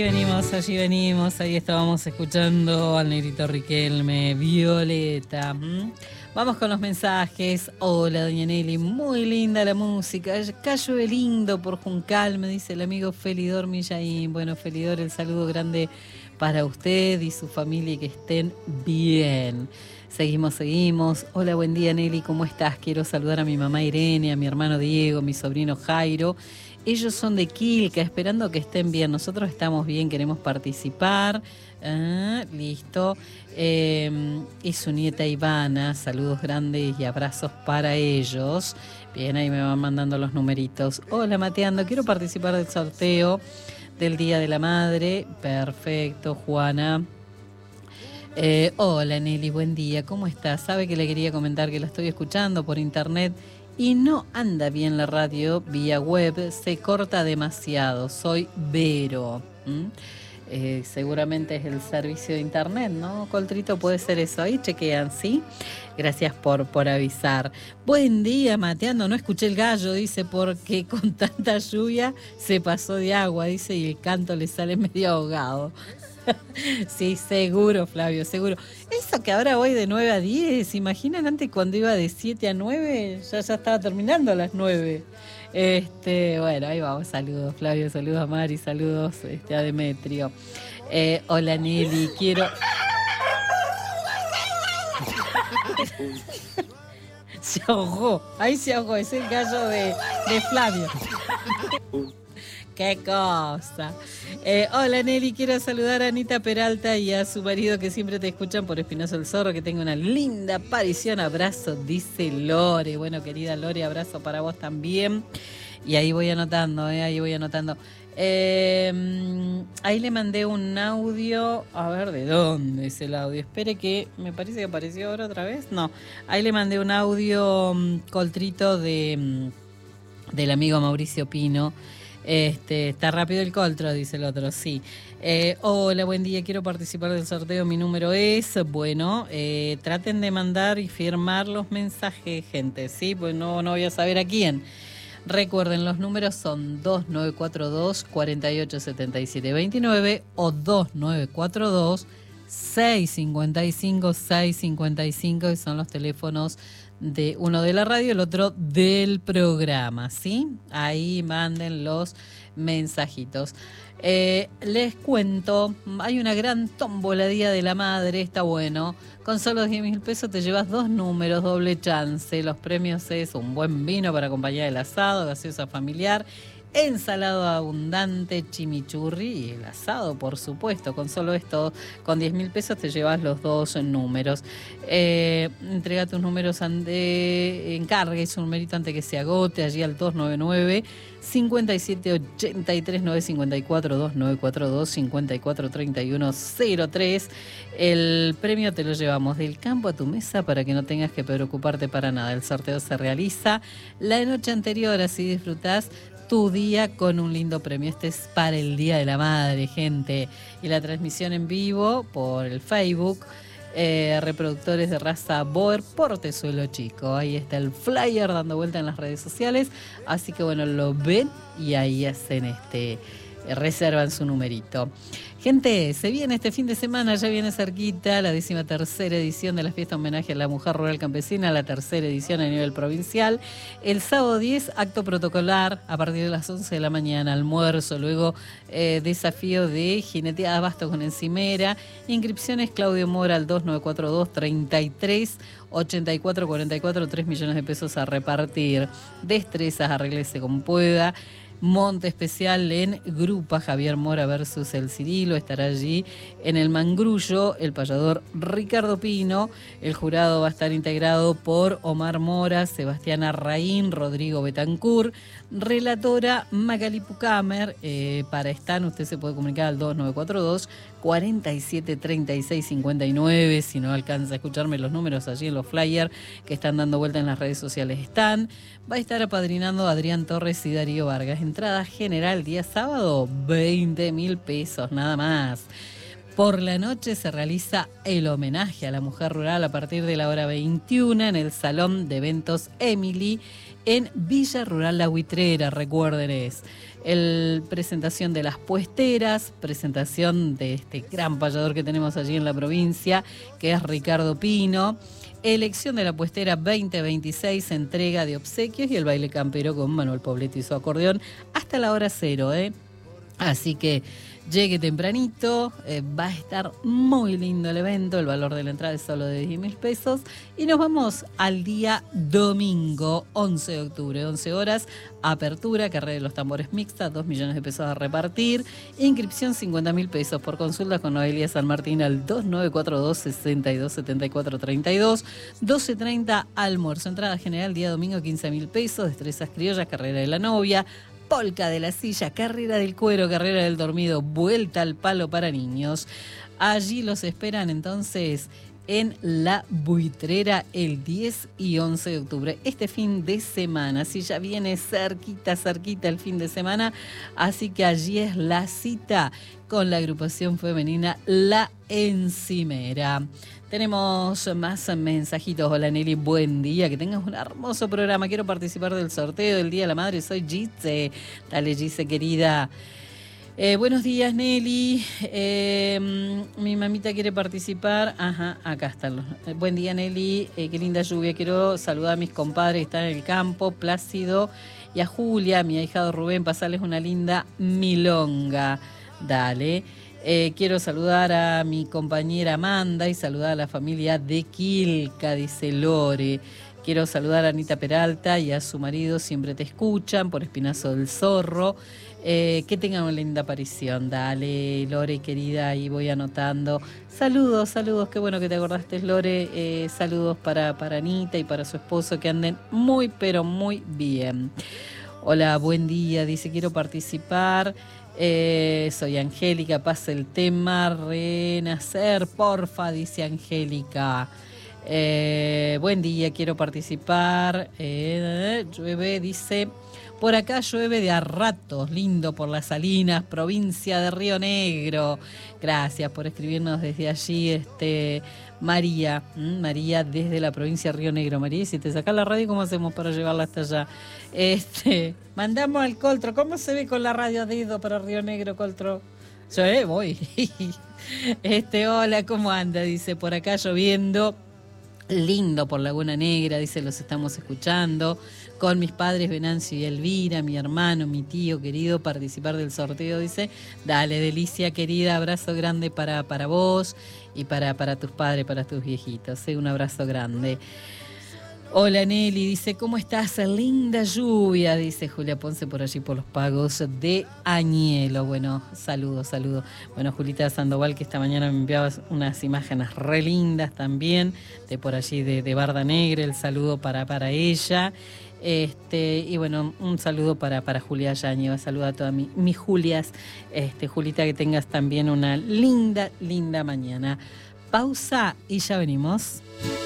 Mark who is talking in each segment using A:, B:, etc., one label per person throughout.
A: Allí venimos, ahí estábamos escuchando al negrito Riquelme, Violeta. Vamos con los mensajes. Hola, doña Nelly, muy linda la música. Cayo de lindo por Juncal, me dice el amigo Felidor Millaín. Bueno, Felidor, el saludo grande para usted y su familia y que estén bien. Seguimos. Hola, buen día, Nelly, ¿cómo estás? Quiero saludar a mi mamá Irene, a mi hermano Diego, mi sobrino Jairo. Ellos son de Quilca, esperando que estén bien. Nosotros estamos bien, queremos participar. Listo. Y su nieta Ivana, saludos grandes y abrazos para ellos. Bien, ahí me van mandando los numeritos. Hola, Mateando, quiero participar del sorteo del Día de la Madre. Perfecto, Juana. Hola, Nelly, buen día, ¿cómo estás? Sabe que le quería comentar que la estoy escuchando por internet y no anda bien la radio vía web, se corta demasiado. Soy Vero. Seguramente es el servicio de internet, ¿no? Coltrito, puede ser eso. Ahí chequean, ¿sí? Gracias por avisar. Buen día, Mateando. No escuché el gallo, dice, porque con tanta lluvia se pasó de agua, dice, y el canto le sale medio ahogado. Sí, seguro, Flavio, seguro. Eso que ahora voy de 9 a 10, ¿imaginan antes cuando iba de 7 a 9? Ya estaba terminando a las 9. Bueno, ahí vamos, saludos, Flavio, saludos a Mari, saludos a Demetrio. Hola, Nelly, quiero... Se ahogó, ahí se ahogó, es el gallo de Flavio. ¡Qué cosa! Hola, Nelly, quiero saludar a Anita Peralta y a su marido que siempre te escuchan por Espinoso el Zorro, que tenga una linda aparición. Abrazo, dice Lore. Bueno, querida Lore, abrazo para vos también. Y ahí voy anotando, ahí voy anotando. Ahí le mandé un audio. A ver, ¿de dónde es el audio? Espere que me parece que apareció ahora otra vez. No, ahí le mandé un audio, Coltrito, del amigo Mauricio Pino. Está rápido el coltro, dice el otro, sí. Hola, buen día, quiero participar del sorteo, mi número es, bueno, traten de mandar y firmar los mensajes, gente, ¿sí? Pues no voy a saber a quién. Recuerden, los números son 2942-487729 o 2942-655-655, y son los teléfonos de uno de la radio, el otro del programa, ¿sí? Ahí manden los mensajitos. Les cuento, hay una gran tómbola Día de la Madre, está bueno. Con solo 10.000 pesos te llevas 2 números, doble chance. Los premios es un buen vino para acompañar el asado, gaseosa familiar, ensalado abundante, chimichurri y el asado, por supuesto. Con solo esto, con 10.000 pesos te llevas los 2 números. Entrega tus números, encargue su numerito antes que se agote, allí al 299 5783 954 2942 543103. El premio te lo llevamos del campo a tu mesa para que no tengas que preocuparte para nada. El sorteo se realiza la noche anterior, así disfrutás tu día con un lindo premio. Este es para el Día de la Madre, gente. Y la transmisión en vivo por el Facebook, reproductores de raza Boer, Portezuelo Chico. Ahí está el flyer dando vuelta en las redes sociales. Así que bueno, lo ven y ahí hacen reservan su numerito. Gente, se viene este fin de semana, ya viene cerquita la 13ª edición de la fiesta homenaje a la mujer rural campesina, la 3ª edición a nivel provincial. El sábado 10, acto protocolar a partir de las 11 de la mañana, almuerzo, luego desafío de jineteada bastos con encimera. Inscripciones Claudio Mora al 2942 33 84 44, 3 millones de pesos a repartir. Destrezas, arréglese como pueda. Monte especial en Grupa Javier Mora versus el Cirilo. Estará allí en el Mangrullo el payador Ricardo Pino. El jurado va a estar integrado por Omar Mora, Sebastián Arraín, Rodrigo Betancourt, relatora Magali Pucamer. Para Stan usted se puede comunicar al 2942 47 36 59. Si no alcanza a escucharme, los números allí en los flyers que están dando vuelta en las redes sociales están. Va a estar apadrinando Adrián Torres y Darío Vargas. Entrada general día sábado, 20.000 pesos, nada más. Por la noche se realiza el homenaje a la mujer rural a partir de la hora 21 en el Salón de Eventos Emily en Villa Rural La Huitrera, recuerden, es presentación de las puesteras, presentación de este gran payador que tenemos allí en la provincia, que es Ricardo Pino, elección de la puestera 2026, entrega de obsequios y el baile campero con Manuel Pobleto y su acordeón hasta la hora 0, ¿eh? Así que llegue tempranito, va a estar muy lindo el evento, el valor de la entrada es solo de 10.000 pesos y nos vamos al día domingo, 11 de octubre, 11 horas, apertura, carrera de los tambores mixta, 2 millones de pesos a repartir, inscripción 50.000 pesos por consulta con Noelia San Martín al 2942-627432, 12:30 almuerzo, entrada general día domingo 15.000 pesos, destrezas criollas, carrera de la novia, polca de la silla, carrera del cuero, carrera del dormido, vuelta al palo para niños. Allí los esperan entonces en La Buitrera el 10 y 11 de octubre. Este fin de semana, si ya viene cerquita el fin de semana, así que allí es la cita con la agrupación femenina La Encimera. Tenemos más mensajitos. Hola Nelly, buen día, que tengas un hermoso programa. Quiero participar del sorteo del Día de la Madre, soy Gise. Dale Gise, querida. Buenos días Nelly, mi mamita quiere participar. Ajá, acá están. Buen día Nelly, qué linda lluvia. Quiero saludar a mis compadres que están en el campo, Plácido, y a Julia, mi ahijado Rubén, pasarles una linda milonga. Dale. Quiero saludar a mi compañera Amanda y saludar a la familia de Quilca, dice Lore. Quiero saludar a Anita Peralta y a su marido, siempre te escuchan, por Espinazo del Zorro. Que tengan una linda aparición. Dale, Lore, querida, ahí voy anotando. Saludos, qué bueno que te acordaste, Lore. Saludos para Anita y para su esposo, que anden muy, pero muy bien. Hola, buen día, dice, quiero participar. Soy Angélica, pasa el tema renacer, porfa, dice Angélica. Buen día, quiero participar. Llueve, dice, por acá llueve de a ratos, lindo por las Salinas, provincia de Río Negro. Gracias por escribirnos desde allí, María, María desde la provincia de Río Negro. María, si te sacás la radio, ¿cómo hacemos para llevarla hasta allá? Mandamos al Coltro. ¿Cómo se ve con la radio dedo para Río Negro, Coltro? Yo voy. Hola, ¿cómo anda? Dice, por acá lloviendo. Lindo por Laguna Negra, dice, los estamos escuchando. Con mis padres Venancio y Elvira, mi hermano, mi tío querido, participar del sorteo, dice. Dale, Delicia, querida, abrazo grande para vos y para tus padres, para tus viejitos. Un abrazo grande. Hola Nelly, dice, ¿cómo estás? Linda lluvia, dice Julia Ponce por allí por los pagos de Añelo. Bueno, saludos. Bueno, Julita Sandoval, que esta mañana me enviaba unas imágenes re lindas también, de por allí de Barda Negra, el saludo para ella. Y bueno, un saludo para Julia Yañeva, saludo a todas mis Julias. Julita, que tengas también una linda mañana. Pausa y ya venimos.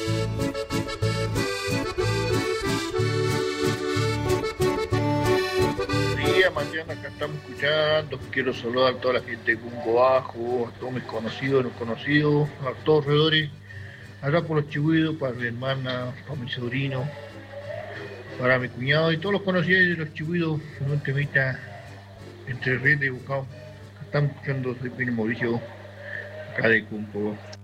B: Mañana acá estamos escuchando. Quiero saludar a toda la gente de Cungo Bajo, a todos mis conocidos, no conocidos, a todos alrededores, allá por los Chihuidos, para mi hermana, para mi sobrino, para mi cuñado y todos los conocidos de los Chihuidos, en un temita entre redes y buscado. Estamos escuchando, soy Pino Mauricio, acá de Cungo.